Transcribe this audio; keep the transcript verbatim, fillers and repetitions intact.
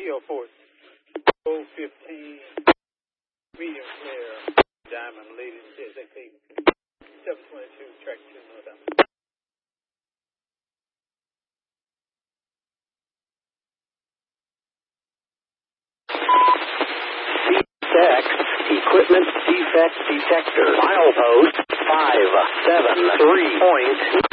Geo Force. O fifteen, medium clear, Diamond leading C S X eight, seven twenty-two, track two, no doubt. C X Equipment Defect Detector. Milepost five seven three point